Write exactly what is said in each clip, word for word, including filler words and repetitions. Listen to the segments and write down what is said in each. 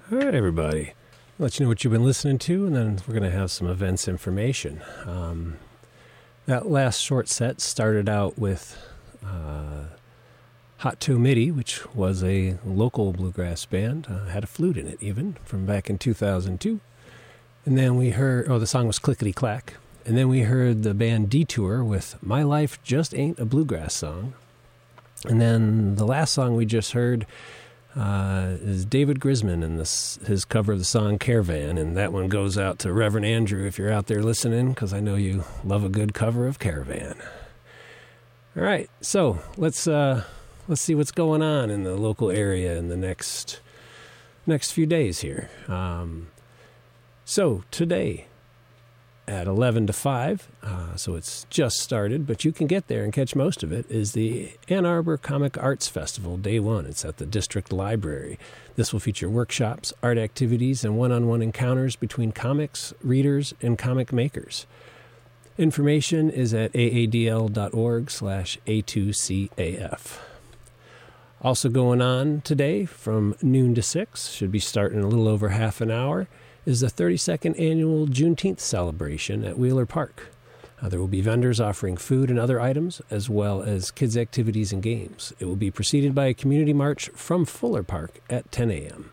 All right, everybody. I'll let you know what you've been listening to, and then we're going to have some events information. Um, that last short set started out with uh, Hot Toe Midi, which was a local bluegrass band, uh, had a flute in it even, from back in two thousand two. And then we heard, oh, the song was Clickety Clack. And then we heard the band Detour with My Life Just Ain't a Bluegrass Song. And then the last song we just heard uh, is David Grisman and this, his cover of the song Caravan. And that one goes out to Reverend Andrew if you're out there listening, because I know you love a good cover of Caravan. All right, so let's uh, let's see what's going on in the local area in the next next few days here. Um, so today at eleven to five, uh, so it's just started, but you can get there and catch most of it, is the Ann Arbor Comic Arts Festival, day one. It's at the District Library. This will feature workshops, art activities, and one-on-one encounters between comics, readers, and comic makers. Information is at aadl.org slash A2CAF. Also going on today from noon to six, should be starting in a little over half an hour, is the thirty-second annual Juneteenth celebration at Wheeler Park. Uh, there will be vendors offering food and other items, as well as kids' activities and games. It will be preceded by a community march from Fuller Park at ten a.m.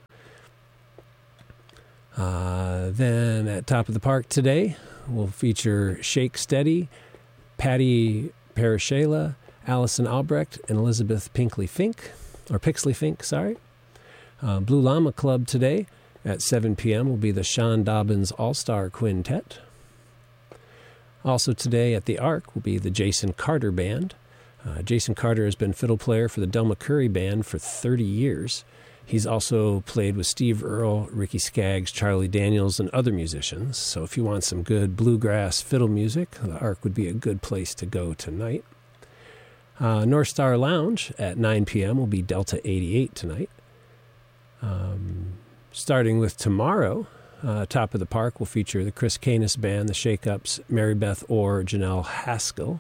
Uh, then at Top of the Park today, we'll feature Shake Steady, Patty Parashela, Allison Albrecht, and Elizabeth Pinkley Fink, or Pixley Fink, sorry. Uh, Blue Llama Club today at seven p.m. will be the Sean Dobbins All-Star Quintet. Also today at the Ark will be the Jason Carter Band. Uh, Jason Carter has been fiddle player for the Del McCurry Band for thirty years. He's also played with Steve Earle, Ricky Skaggs, Charlie Daniels, and other musicians. So if you want some good bluegrass fiddle music, the Ark would be a good place to go tonight. Uh, North Star Lounge at nine p.m. will be Delta eighty-eight tonight. Um... Starting with tomorrow, uh, Top of the Park will feature the Chris Canis Band, the Shake-Ups, Mary Beth Orr, Janelle Haskell.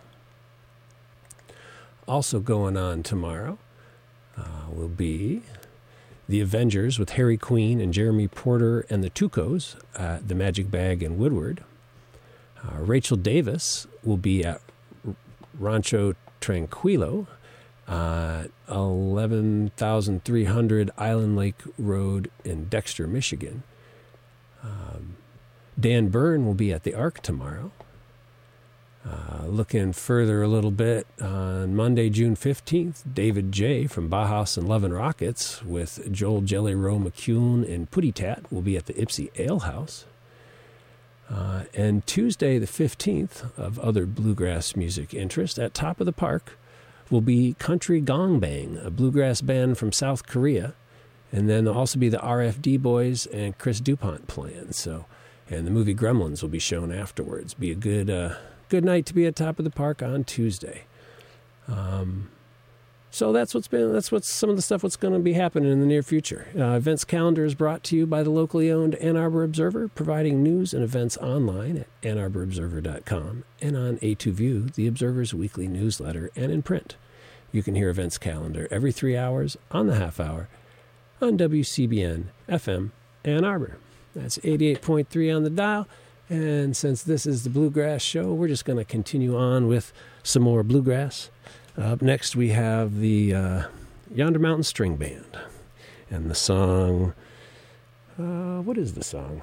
Also going on tomorrow uh, will be the Avengers with Harry Queen and Jeremy Porter and the Tucos at the Magic Bag in Woodward. Uh, Rachel Davis will be at Rancho Tranquilo, Uh, eleven thousand three hundred Island Lake Road in Dexter, Michigan. Um, Dan Byrne will be at the Ark tomorrow. Uh, looking further a little bit, on Monday, June fifteenth, David J. from Bauhaus and Love and Rockets with Joel Jelly Roll McCune and Putty Tat will be at the Ipsy Ale House. Uh, and Tuesday, the fifteenth, of other bluegrass music interest, at Top of the Park will be Country Gong Bang, a bluegrass band from South Korea. And then there'll also be the R F D Boys and Chris DuPont playing. So, and the movie Gremlins will be shown afterwards. Be a good uh, good night to be at Top of the Park on Tuesday. Um, so that's what's been, that's what's some of the stuff what's going to be happening in the near future. Uh, events calendar is brought to you by the locally owned Ann Arbor Observer, providing news and events online at ann arbor observer dot com and on A two View, the Observer's weekly newsletter, and in print. You can hear events calendar every three hours on the half hour on W C B N F M Ann Arbor. That's eighty-eight point three on the dial. And since this is the Bluegrass Show, we're just going to continue on with some more bluegrass. Uh, up next, we have the uh, Yonder Mountain String Band. And the song, uh, what is the song?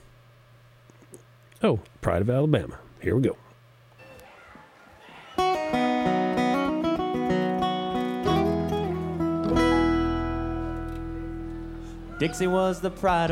Oh, Pride of Alabama. Here we go. Dixie was the pride